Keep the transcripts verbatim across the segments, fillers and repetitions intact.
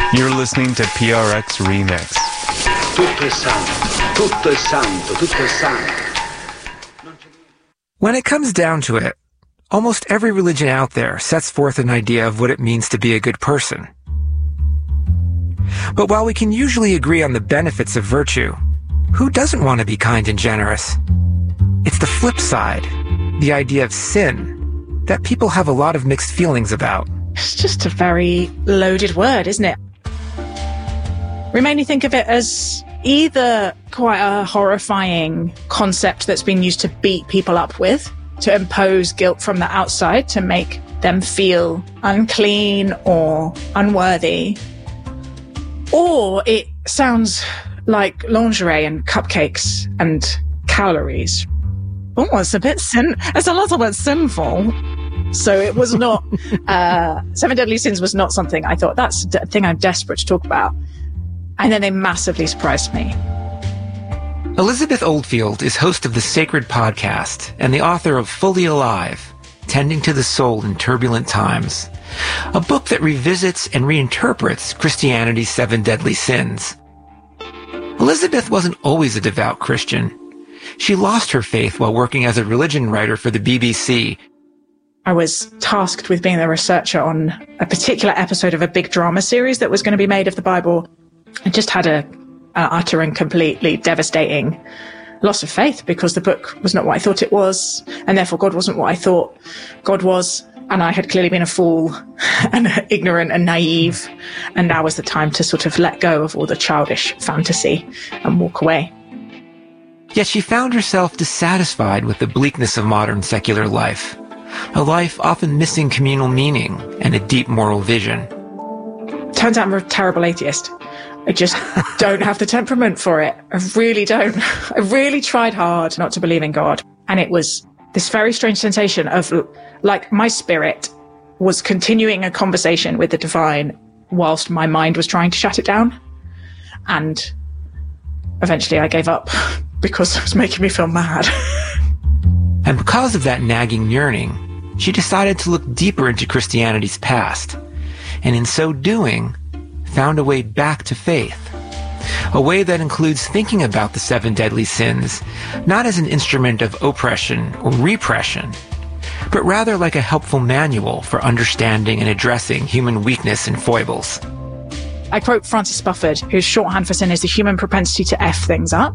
You're listening to P R X Remix. Tutto è santo, tutto è santo, tutto è santo. When it comes down to it, almost every religion out there sets forth an idea of what it means to be a good person. But while we can usually agree on the benefits of virtue, who doesn't want to be kind and generous? It's the flip side, the idea of sin, that people have a lot of mixed feelings about. It's just a very loaded word, isn't it? We mainly think of it as either quite a horrifying concept that's been used to beat people up with, to impose guilt from the outside, to make them feel unclean or unworthy. Or it sounds like lingerie and cupcakes and calories. Oh, it's a bit sin. It's a little bit sinful. So it was not, uh, Seven Deadly Sins was not something I thought, that's a thing I'm desperate to talk about. And then they massively surprised me. Elizabeth Oldfield is host of the Sacred Podcast and the author of Fully Alive, Tending to the Soul in Turbulent Times, a book that revisits and reinterprets Christianity's seven deadly sins. Elizabeth wasn't always a devout Christian. She lost her faith while working as a religion writer for the B B C. I was tasked with being the researcher on a particular episode of a big drama series that was going to be made of the Bible. I just had a, a utter and completely devastating loss of faith because the book was not what I thought it was, and therefore God wasn't what I thought God was. And I had clearly been a fool and ignorant and naive. And now was the time to sort of let go of all the childish fantasy and walk away. Yet she found herself dissatisfied with the bleakness of modern secular life, a life often missing communal meaning and a deep moral vision. Turns out I'm a terrible atheist. I just don't have the temperament for it. I really don't. I really tried hard not to believe in God. And it was this very strange sensation of, like, my spirit was continuing a conversation with the divine whilst my mind was trying to shut it down. And eventually I gave up because it was making me feel mad. And because of that nagging yearning, she decided to look deeper into Christianity's past, and in so doing, found a way back to faith. A way that includes thinking about the seven deadly sins, not as an instrument of oppression or repression, but rather like a helpful manual for understanding and addressing human weakness and foibles. I quote Francis Spufford, whose shorthand for sin is the human propensity to F things up.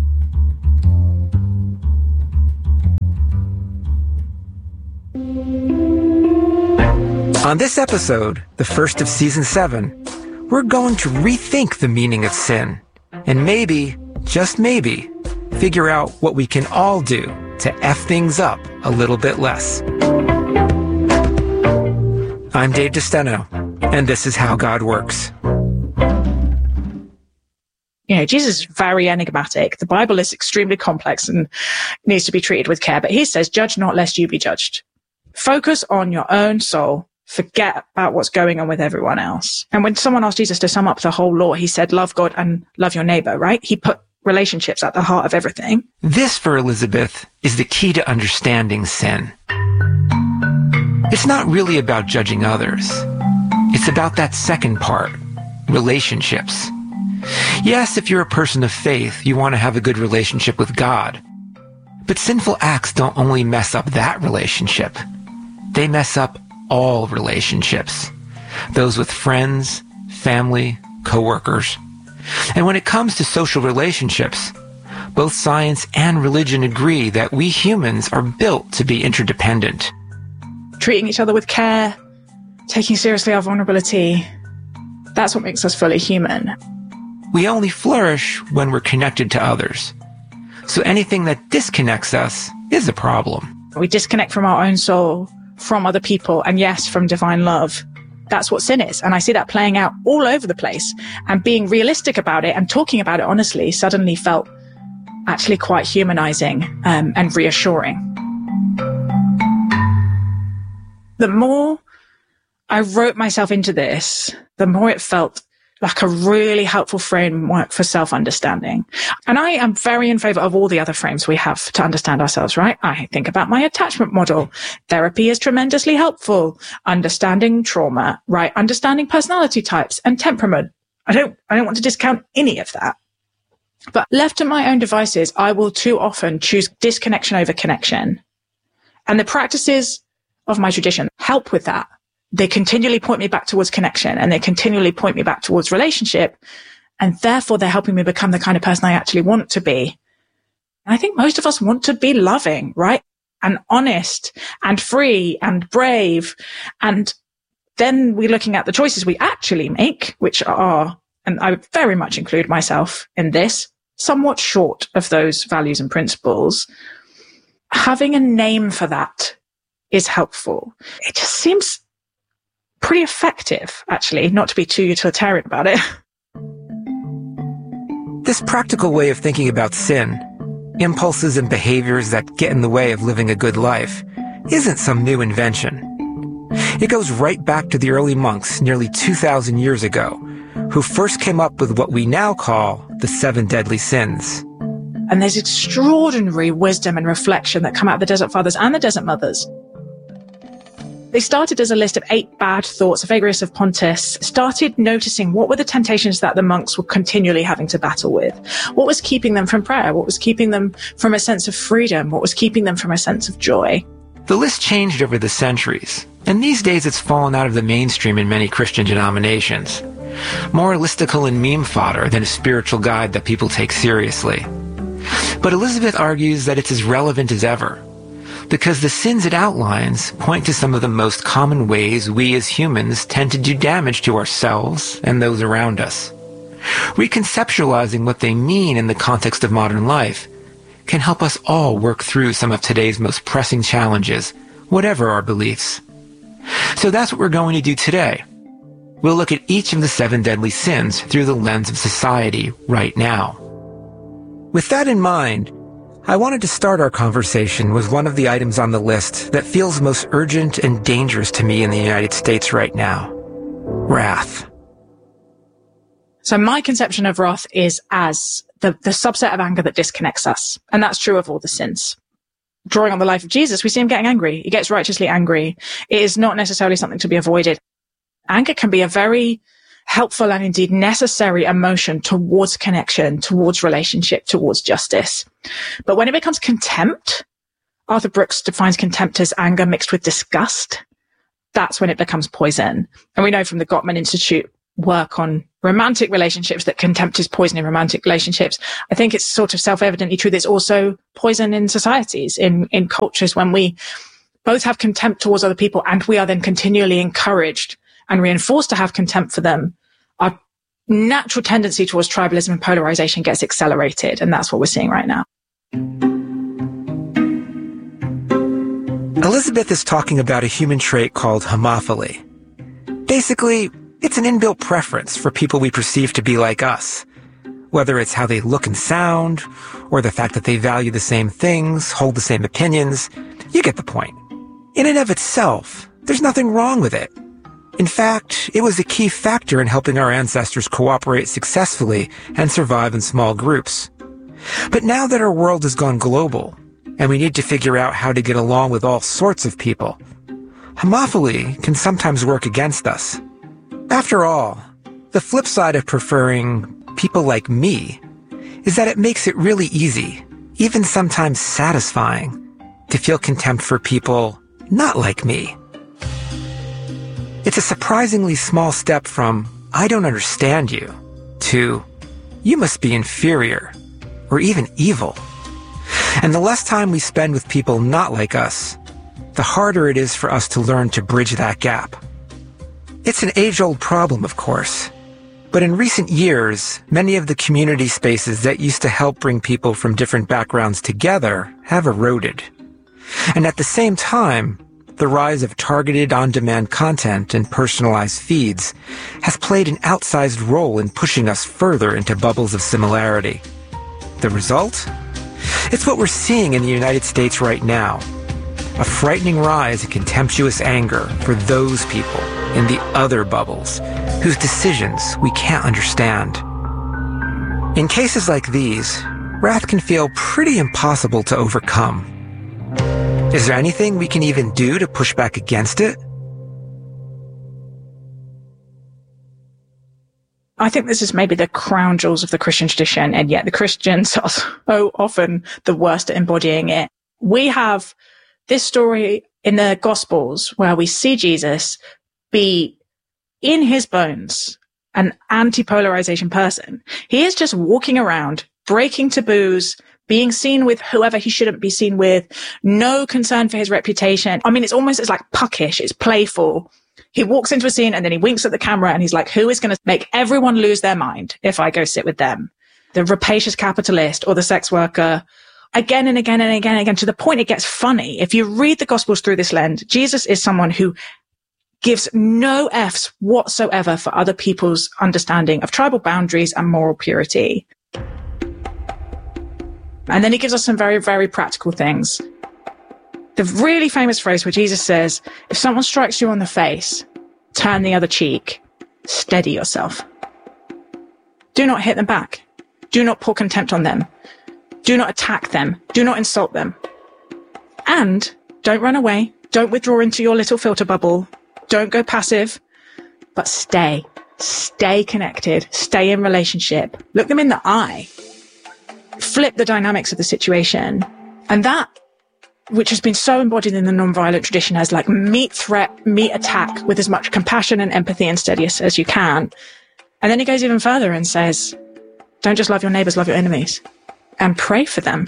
On this episode, the first of season seven, we're going to rethink the meaning of sin and maybe, just maybe, figure out what we can all do to F things up a little bit less. I'm Dave DeSteno, and this is How God Works. You know, Jesus is very enigmatic. The Bible is extremely complex and needs to be treated with care. But he says, judge not lest you be judged. Focus on your own soul. Forget about what's going on with everyone else. And when someone asked Jesus to sum up the whole law, he said, love God and love your neighbor, right? He put relationships at the heart of everything. This, for Elizabeth, is the key to understanding sin. It's not really about judging others. It's about that second part, relationships. Yes, if you're a person of faith, you want to have a good relationship with God. But sinful acts don't only mess up that relationship. They mess up all relationships. Those with friends, family, coworkers. And when it comes to social relationships, both science and religion agree that we humans are built to be interdependent. Treating each other with care, taking seriously our vulnerability, that's what makes us fully human. We only flourish when we're connected to others. So anything that disconnects us is a problem. We disconnect from our own soul, from other people, and yes, from divine love. That's what sin is. And I see that playing out all over the place. And being realistic about it and talking about it honestly suddenly felt actually quite humanizing um, and reassuring. The more I wrote myself into this, the more it felt like a really helpful framework for self-understanding. And I am very in favor of all the other frames we have to understand ourselves, right? I think about my attachment model. Therapy is tremendously helpful. Understanding trauma, right? Understanding personality types and temperament. I don't, I don't want to discount any of that. But left to my own devices, I will too often choose disconnection over connection. And the practices of my tradition help with that. They continually point me back towards connection, and they continually point me back towards relationship. And therefore, they're helping me become the kind of person I actually want to be. And I think most of us want to be loving, right? And honest and free and brave. And then we're looking at the choices we actually make, which are, and I would very much include myself in this, somewhat short of those values and principles. Having a name for that is helpful. It just seems pretty effective, actually, not to be too utilitarian about it. This practical way of thinking about sin, impulses and behaviors that get in the way of living a good life, isn't some new invention. It goes right back to the early monks nearly two thousand years ago, who first came up with what we now call the seven deadly sins. And there's extraordinary wisdom and reflection that come out of the Desert Fathers and the Desert Mothers. They started as a list of eight bad thoughts. Evagrius of Pontus started noticing what were the temptations that the monks were continually having to battle with. What was keeping them from prayer? What was keeping them from a sense of freedom? What was keeping them from a sense of joy? The list changed over the centuries, and these days it's fallen out of the mainstream in many Christian denominations. More listicle and meme fodder than a spiritual guide that people take seriously. But Elizabeth argues that it's as relevant as ever, because the sins it outlines point to some of the most common ways we as humans tend to do damage to ourselves and those around us. Reconceptualizing what they mean in the context of modern life can help us all work through some of today's most pressing challenges, whatever our beliefs. So that's what we're going to do today. We'll look at each of the seven deadly sins through the lens of society right now. With that in mind, I wanted to start our conversation with one of the items on the list that feels most urgent and dangerous to me in the United States right now: wrath. So my conception of wrath is as the, the subset of anger that disconnects us. And that's true of all the sins. Drawing on the life of Jesus, we see him getting angry. He gets righteously angry. It is not necessarily something to be avoided. Anger can be a very helpful and indeed necessary emotion towards connection, towards relationship, towards justice. But when it becomes contempt, Arthur Brooks defines contempt as anger mixed with disgust. That's when it becomes poison. And we know from the Gottman Institute work on romantic relationships that contempt is poison in romantic relationships. I think it's sort of self-evidently true that it's also poison in societies, in, in cultures, when we both have contempt towards other people and we are then continually encouraged and reinforced to have contempt for them. Our natural tendency towards tribalism and polarization gets accelerated, and that's what we're seeing right now. Elizabeth is talking about a human trait called homophily. Basically, it's an inbuilt preference for people we perceive to be like us, whether it's how they look and sound, or the fact that they value the same things, hold the same opinions. You get the point. In and of itself, there's nothing wrong with it. In fact, it was a key factor in helping our ancestors cooperate successfully and survive in small groups. But now that our world has gone global, and we need to figure out how to get along with all sorts of people, homophily can sometimes work against us. After all, the flip side of preferring people like me is that it makes it really easy, even sometimes satisfying, to feel contempt for people not like me. It's a surprisingly small step from, I don't understand you, to, you must be inferior, or even evil. And the less time we spend with people not like us, the harder it is for us to learn to bridge that gap. It's an age-old problem, of course, but in recent years, many of the community spaces that used to help bring people from different backgrounds together have eroded. And at the same time, the rise of targeted on-demand content and personalized feeds has played an outsized role in pushing us further into bubbles of similarity. The result? It's what we're seeing in the United States right now. A frightening rise in contemptuous anger for those people in the other bubbles whose decisions we can't understand. In cases like these, wrath can feel pretty impossible to overcome. Is there anything we can even do to push back against it? I think this is maybe the crown jewels of the Christian tradition, and yet the Christians are so often the worst at embodying it. We have this story in the Gospels where we see Jesus be in his bones an anti-polarization person. He is just walking around, breaking taboos, being seen with whoever he shouldn't be seen with, no concern for his reputation. I mean, it's almost, it's like puckish, it's playful. He walks into a scene and then he winks at the camera and he's like, who is going to make everyone lose their mind if I go sit with them? The rapacious capitalist or the sex worker, again and again and again and again, to the point it gets funny. If you read the Gospels through this lens, Jesus is someone who gives no F's whatsoever for other people's understanding of tribal boundaries and moral purity. And then he gives us some very, very practical things. The really famous phrase where Jesus says, if someone strikes you on the face, turn the other cheek, steady yourself. Do not hit them back. Do not pour contempt on them. Do not attack them. Do not insult them. And don't run away. Don't withdraw into your little filter bubble. Don't go passive, but stay. Stay connected. Stay in relationship. Look them in the eye. Flip the dynamics of the situation. And that, which has been so embodied in the nonviolent tradition as like meet threat, meet attack with as much compassion and empathy and steadiness as you can. And then he goes even further and says, don't just love your neighbors, love your enemies and pray for them.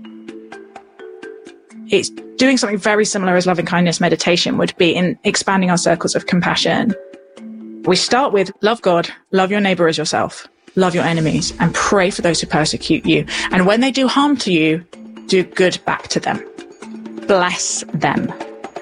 It's doing something very similar as loving kindness meditation would be in expanding our circles of compassion. We start with love God, love your neighbor as yourself, love your enemies and pray for those who persecute you. And when they do harm to you, do good back to them. Bless them.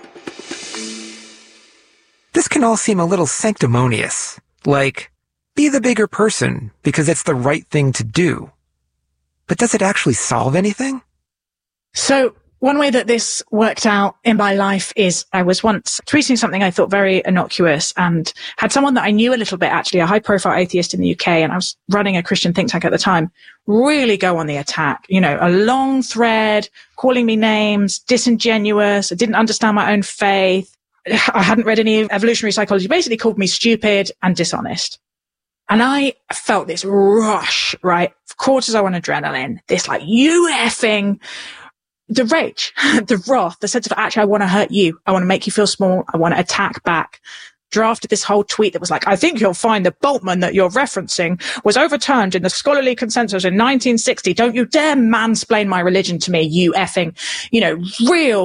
This can all seem a little sanctimonious, like, be the bigger person because it's the right thing to do. But does it actually solve anything? So one way that this worked out in my life is I was once tweeting something I thought very innocuous and had someone that I knew a little bit, actually, a high-profile atheist in the U K, and I was running a Christian think tank at the time, really go on the attack. You know, a long thread, calling me names, disingenuous, I didn't understand my own faith, I hadn't read any evolutionary psychology, basically called me stupid and dishonest. And I felt this rush, right? Cortisol and adrenaline, this like, you effing... The rage, the wrath, the sense of actually, I want to hurt you. I want to make you feel small. I want to attack back. Drafted this whole tweet that was like, I think you'll find the Bultmann that you're referencing was overturned in the scholarly consensus in nineteen sixty. Don't you dare mansplain my religion to me, you effing, you know, real